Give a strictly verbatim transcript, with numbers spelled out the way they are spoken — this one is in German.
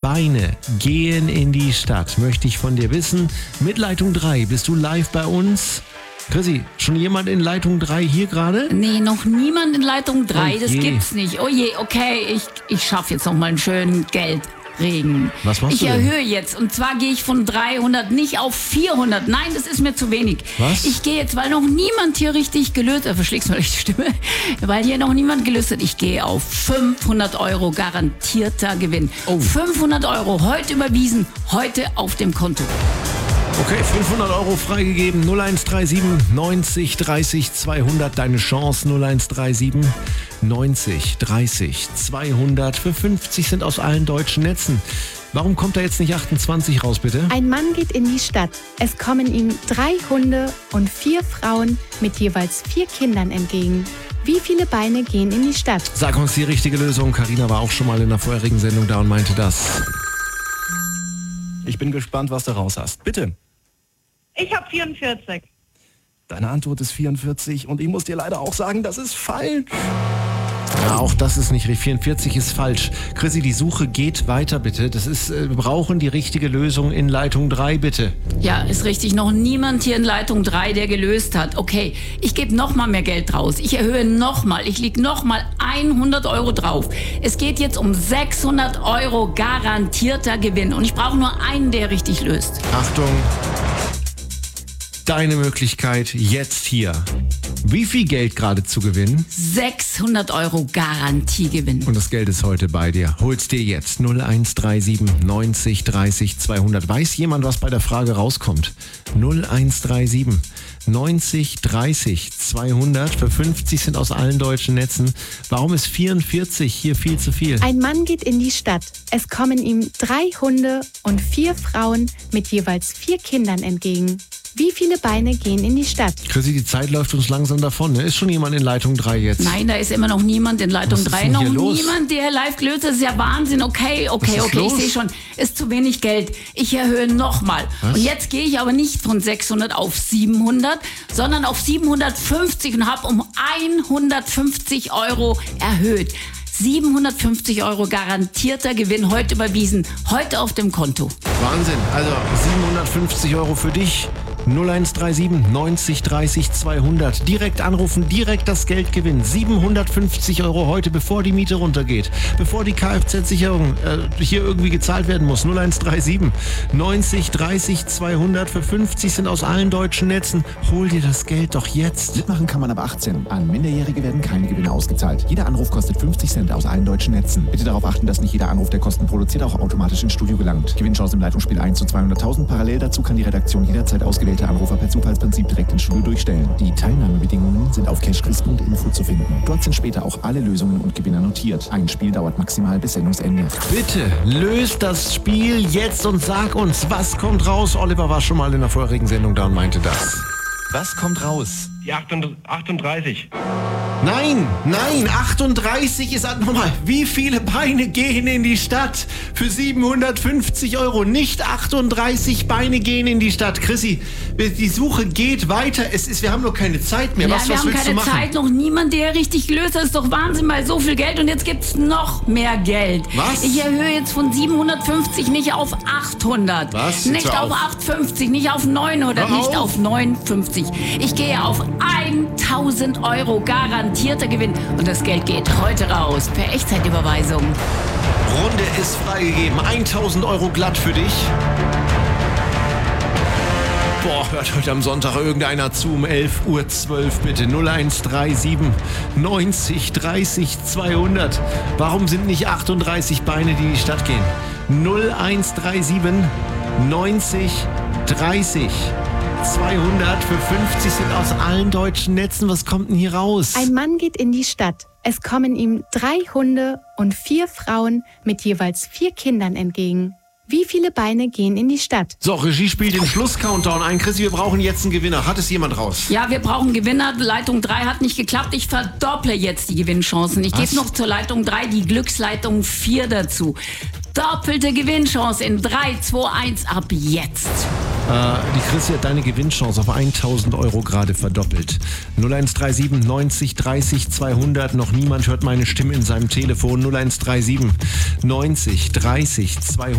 Beine gehen in die Stadt? Möchte ich von dir wissen. Mit Leitung drei bist du live bei uns. Chrissy, schon jemand in Leitung drei hier gerade? Nee, noch niemand in Leitung drei, Oh das je. gibt's nicht. Oh je, okay, ich, ich schaffe jetzt noch mal einen schönen Geldregen. Was machst ich du denn? erhöhe jetzt, und zwar gehe ich von dreihundert nicht auf vierhundert. Nein, das ist mir zu wenig. Was? Ich gehe jetzt, weil noch niemand hier richtig gelöst hat, verschlägst du mal die Stimme, weil hier noch niemand gelöst hat, ich gehe auf fünfhundert Euro garantierter Gewinn. Oh. fünfhundert Euro heute überwiesen, heute auf dem Konto. Okay, fünfhundert Euro freigegeben. null eins drei sieben neunzig dreißig zweihundert. Deine Chance null eins drei sieben neunzig dreißig zweihundert. Für fünfzig sind aus allen deutschen Netzen. Warum kommt da jetzt nicht achtundzwanzig raus, bitte? Ein Mann geht in die Stadt. Es kommen ihm drei Hunde und vier Frauen mit jeweils vier Kindern entgegen. Wie viele Beine gehen in die Stadt? Sag uns die richtige Lösung. Carina war auch schon mal in der vorherigen Sendung da und meinte das. Ich bin gespannt, was du raus hast. Bitte. Ich habe vierundvierzig. Deine Antwort ist vierundvierzig und ich muss dir leider auch sagen, das ist falsch. Ja, auch das ist nicht richtig. vierundvierzig ist falsch. Chrissy, die Suche geht weiter, bitte. Das ist, äh, wir brauchen die richtige Lösung in Leitung drei, bitte. Ja, ist richtig. Noch niemand hier in Leitung drei, der gelöst hat. Okay, ich gebe noch mal mehr Geld raus. Ich erhöhe noch mal. Ich leg noch mal hundert Euro drauf. Es geht jetzt um sechshundert Euro garantierter Gewinn. Und ich brauche nur einen, der richtig löst. Achtung. Deine Möglichkeit jetzt hier. Wie viel Geld gerade zu gewinnen? sechshundert Euro Garantiegewinn. Und das Geld ist heute bei dir. Hol's dir jetzt. null eins drei sieben neunzig dreißig zweihundert. Weiß jemand, was bei der Frage rauskommt? null eins drei sieben neunzig dreißig zweihundert. Für fünfzig sind aus allen deutschen Netzen. Warum ist vierundvierzig hier viel zu viel? Ein Mann geht in die Stadt. Es kommen ihm drei Hunde und vier Frauen mit jeweils vier Kindern entgegen. Wie viele Beine gehen in die Stadt? Chrissy, die Zeit läuft uns langsam davon. Ne? Ist schon jemand in Leitung drei jetzt? Nein, da ist immer noch niemand in Leitung Was ist drei. denn Noch hier los? niemand, der live gelöst hat. Das ist ja Wahnsinn. Okay, Was okay, ist okay, los? ich sehe schon. Ist zu wenig Geld. Ich erhöhe nochmal. Was? Und jetzt gehe ich aber nicht von sechshundert auf siebenhundert, sondern auf siebenhundertfünfzig und habe um hundertfünfzig Euro erhöht. siebenhundertfünfzig Euro garantierter Gewinn heute überwiesen, heute auf dem Konto. Wahnsinn. Also siebenhundertfünfzig Euro für dich. null eins drei sieben neunzig dreißig zweihundert. Direkt anrufen, direkt das Geld gewinnen. siebenhundertfünfzig Euro heute, bevor die Miete runtergeht. Bevor die Kfz-Sicherung äh, hier irgendwie gezahlt werden muss. null eins drei sieben neunzig dreißig zweihundert. Für fünfzig sind aus allen deutschen Netzen. Hol dir das Geld doch jetzt. Mitmachen kann man ab achtzehn. An Minderjährige werden keine Gewinne ausgezahlt. Jeder Anruf kostet fünfzig Cent aus allen deutschen Netzen. Bitte darauf achten, dass nicht jeder Anruf, der Kosten produziert, auch automatisch ins Studio gelangt. Gewinnchance im Leitungsspiel eins zu zweihunderttausend. Parallel dazu kann die Redaktion jederzeit ausgewählte Anrufer per Zufallsprinzip direkt ins Studio durchstellen. Die Teilnahmebedingungen sind auf cashquiz punkt info zu finden. Dort sind später auch alle Lösungen und Gewinner notiert. Ein Spiel dauert maximal bis Sendungsende. Bitte löst das Spiel jetzt und sag uns, was kommt raus. Oliver war schon mal in der vorherigen Sendung da und meinte das. Was kommt raus? Die achtunddreißig. Nein, nein, achtunddreißig ist nochmal. Wie viele Beine gehen in die Stadt für siebenhundertfünfzig Euro? Nicht achtunddreißig Beine gehen in die Stadt. Chrissy, die Suche geht weiter. Es ist, wir haben noch keine Zeit mehr. Ja, was wir was haben willst keine du machen? Zeit, noch niemand, der richtig gelöst hat. Das ist doch Wahnsinn, bei so viel Geld. Und jetzt gibt's noch mehr Geld. Was? Ich erhöhe jetzt von siebenhundertfünfzig nicht auf achthundert. Was? Jetzt Nicht hör auf auf. achthundertfünfzig, nicht auf neunhundert, Hör nicht auf. auf neunundfünfzig. Ich gehe auf tausend Euro garantierter Gewinn. Und das Geld geht heute raus per Echtzeitüberweisung. Runde ist freigegeben. tausend Euro glatt für dich. Boah, hört heute am Sonntag irgendeiner zu um elf Uhr zwölf bitte. null eins drei sieben neunzig dreißig zweihundert. Warum sind nicht achtunddreißig Beine, die in die Stadt gehen? null eins drei sieben neunzig dreißig zweihundert. Für fünfzig sind aus allen deutschen Netzen. Was kommt denn hier raus? Ein Mann geht in die Stadt. Es kommen ihm drei Hunde und vier Frauen mit jeweils vier Kindern entgegen. Wie viele Beine gehen in die Stadt? So, Regie spielt den Schluss-Countdown ein. Chrissy, wir brauchen jetzt einen Gewinner. Hat es jemand raus? Ja, wir brauchen Gewinner. Leitung drei hat nicht geklappt. Ich verdopple jetzt die Gewinnchancen. Ich Was? gebe noch zur Leitung drei die Glücksleitung vier dazu. Doppelte Gewinnchance in drei, zwei, eins ab jetzt. Äh, die Chrissy hat deine Gewinnchance auf tausend Euro gerade verdoppelt. null eins drei sieben neunzig dreißig zweihundert. Noch niemand hört meine Stimme in seinem Telefon. null eins drei sieben neunzig dreißig zweihundert.